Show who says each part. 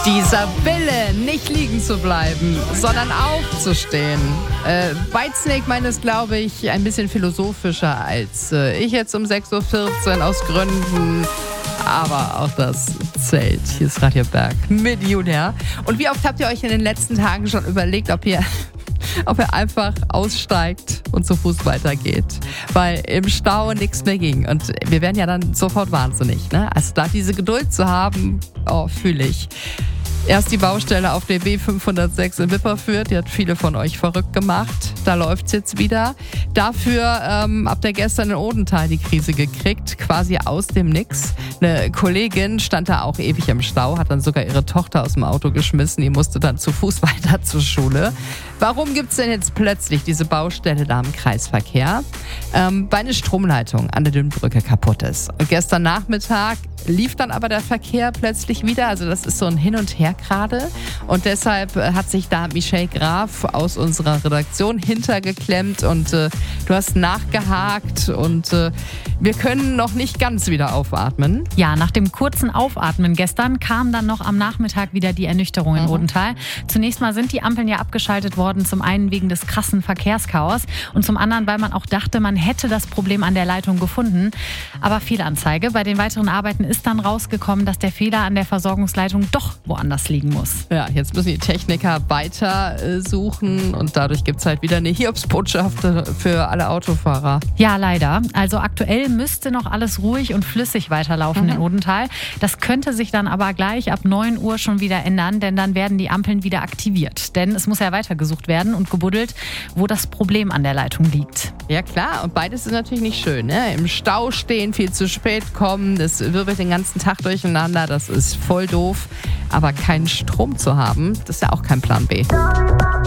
Speaker 1: Dieser Wille, nicht liegen zu bleiben, sondern aufzustehen. Whitesnake meint es, glaube ich, ein bisschen philosophischer als ich jetzt um 6.14 Uhr aus Gründen. Aber auch das zählt. Hier ist Radio Berg mit Julia. Und wie oft habt ihr euch in den letzten Tagen schon überlegt, ob ihr einfach aussteigt und zu Fuß weitergeht? Weil im Stau nichts mehr ging. Und wir werden ja dann sofort wahnsinnig, ne? Also da diese Geduld zu haben, fühle ich. Erst die Baustelle auf der B506 in Wipperfürth, die hat viele von euch verrückt gemacht. Da läuft's jetzt wieder. Dafür habt ihr gestern in Odenthal die Krise gekriegt, quasi aus dem Nix. Eine Kollegin stand da auch ewig im Stau, hat dann sogar ihre Tochter aus dem Auto geschmissen. Die musste dann zu Fuß weiter zur Schule. Warum gibt's denn jetzt plötzlich diese Baustelle da im Kreisverkehr? Weil eine Stromleitung an der Dünnbrücke kaputt ist. Und gestern Nachmittag lief dann aber der Verkehr plötzlich wieder. Also das ist so ein Hin und Her gerade. Und deshalb hat sich da Michelle Graf aus unserer Redaktion hintergeklemmt und du hast nachgehakt und wir können noch nicht ganz wieder aufatmen.
Speaker 2: Ja, nach dem kurzen Aufatmen gestern kam dann noch am Nachmittag wieder die Ernüchterung in Odenthal. Zunächst mal sind die Ampeln ja abgeschaltet worden, zum einen wegen des krassen Verkehrschaos und zum anderen, weil man auch dachte, man hätte das Problem an der Leitung gefunden. Aber Fehlanzeige. Bei den weiteren Arbeiten ist dann rausgekommen, dass der Fehler an der Versorgungsleitung doch woanders liegen muss.
Speaker 1: Ja, jetzt müssen die Techniker weiter suchen und dadurch gibt es halt wieder eine Hiobsbotschaft für alle Autofahrer.
Speaker 2: Ja, leider. Also aktuell müsste noch alles ruhig und flüssig weiterlaufen in Odenthal. Das könnte sich dann aber gleich ab 9 Uhr schon wieder ändern, denn dann werden die Ampeln wieder aktiviert. Denn es muss ja weitergesucht werden und gebuddelt, wo das Problem an der Leitung liegt.
Speaker 1: Ja klar, und beides ist natürlich nicht schön, ne? Im Stau stehen, viel zu spät kommen, das wirbelt den ganzen Tag durcheinander, das ist voll doof. Aber keinen Strom zu haben, das ist ja auch kein Plan B.